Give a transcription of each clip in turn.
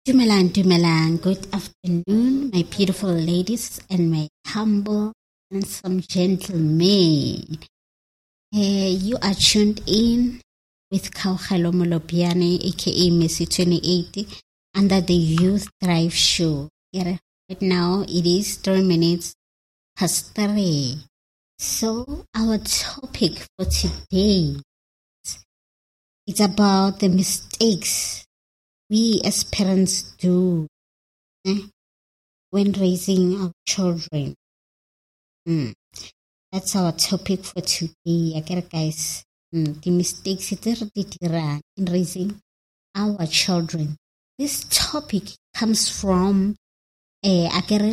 Dumelang, good afternoon, my beautiful ladies and my humble and some gentlemen. You are tuned in with Kaugelo Molopiane, aka Messi 2080, under the Youth Drive Show. Right now, it is 3 minutes past 3. So, our topic for today is about the mistakes we as parents do when raising our children. That's our topic for today. Okay, guys, the mistakes in raising our children. This topic comes from to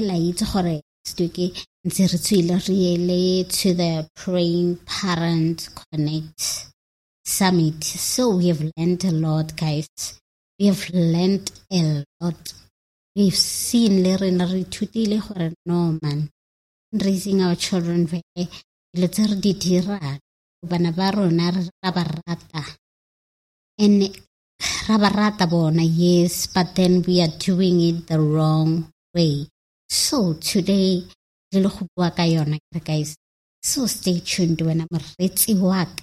the Praying Parent Connect Summit. So we have learned a lot, guys. We have learned a lot. We've seen no man raising our children very and rabarata bona, yes, but then we are doing it the wrong way. So today, guys, so stay tuned when I'm ready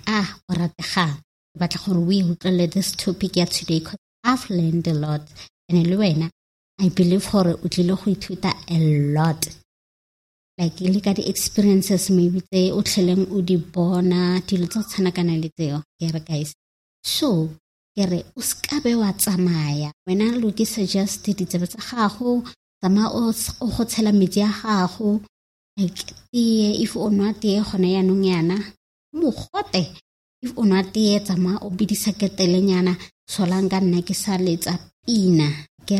this topic today because I've learned a lot. And I believe a lot. Like look at the experiences maybe they bona guys. So uskabe wa tsamaya when I look suggested it's gago tsama o go tshela metsi ya gago like if o nwa tee gona ya nong yana mogote if o nwa tee tsama o bidisa ketelenyana solanga nna ke sa letsa pina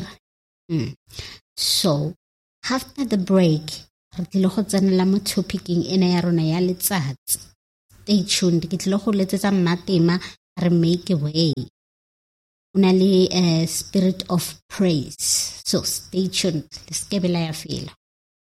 so after the break re tlile go tsenela mo topicing ena ya rona ya letsatsi. Stay tuned ke tlile go letsetsa Matema re make way una le spirit of praise, so stay tuned. Let's get ya feel.